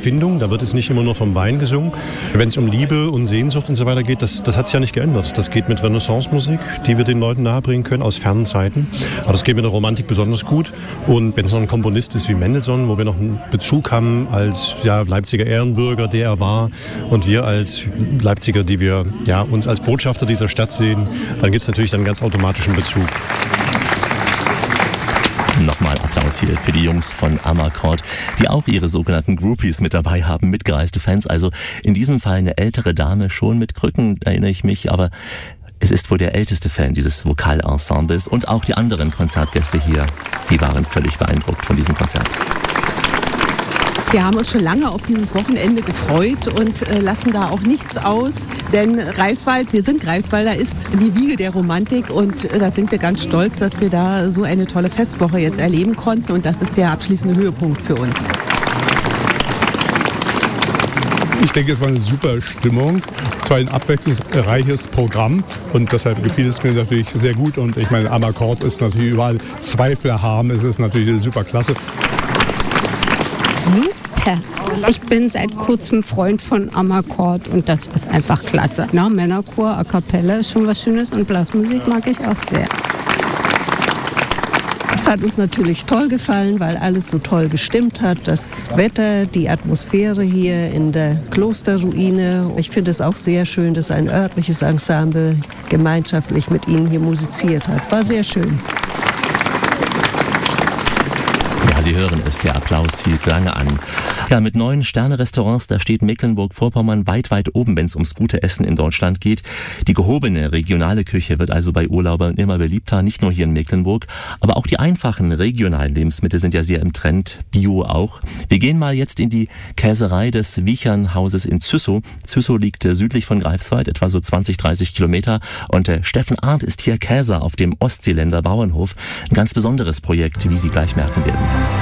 Empfindung, da wird es nicht immer nur vom Wein gesungen. Wenn es um Liebe und Sehnsucht und so weiter geht, das hat sich ja nicht geändert. Das geht mit Renaissance-Musik, die wir den Leuten nahebringen können aus fernen Zeiten. Aber das geht mit der Romantik besonders gut. Und wenn es noch ein Komponist ist wie Mendelssohn, wo wir noch einen Bezug haben als Leipziger Ehrenbürger, der er war, und wir als Leipziger, die wir uns als Botschafter dieser Stadt sehen, dann gibt es natürlich dann einen ganz automatischen Bezug. Nochmal Applaus hier für die Jungs von Amarcord, die auch ihre sogenannten Groupies mit dabei haben, mitgereiste Fans. Also in diesem Fall eine ältere Dame, schon mit Krücken, erinnere ich mich, aber es ist wohl der älteste Fan dieses Vokalensembles. Und auch die anderen Konzertgäste hier, die waren völlig beeindruckt von diesem Konzert. Wir haben uns schon lange auf dieses Wochenende gefreut und lassen da auch nichts aus, denn Greifswald, wir sind Greifswalder, ist die Wiege der Romantik und da sind wir ganz stolz, dass wir da so eine tolle Festwoche jetzt erleben konnten und das ist der abschließende Höhepunkt für uns. Ich denke, es war eine super Stimmung, zwar ein abwechslungsreiches Programm und deshalb gefiel es mir natürlich sehr gut und ich meine, Amarcord ist natürlich überall Zweifel haben, es ist natürlich eine super Klasse. Super. Ich bin seit kurzem Freund von Amarcord und das ist einfach klasse. Na, Männerchor, A Cappella ist schon was Schönes und Blasmusik mag ich auch sehr. Es hat uns natürlich toll gefallen, weil alles so toll gestimmt hat. Das Wetter, die Atmosphäre hier in der Klosterruine. Ich finde es auch sehr schön, dass ein örtliches Ensemble gemeinschaftlich mit Ihnen hier musiziert hat. War sehr schön. Sie hören es, der Applaus zielt lange an. Ja, mit 9 Sterne-Restaurants, da steht Mecklenburg-Vorpommern weit, weit oben, wenn es ums gute Essen in Deutschland geht. Die gehobene regionale Küche wird also bei Urlaubern immer beliebter, nicht nur hier in Mecklenburg, aber auch die einfachen regionalen Lebensmittel sind ja sehr im Trend, Bio auch. Wir gehen mal jetzt in die Käserei des Wiechernhauses in Züssow. Züssow liegt südlich von Greifswald, etwa so 20, 30 Kilometer und Steffen Arndt ist hier Käser auf dem Ostseeländer Bauernhof. Ein ganz besonderes Projekt, wie Sie gleich merken werden.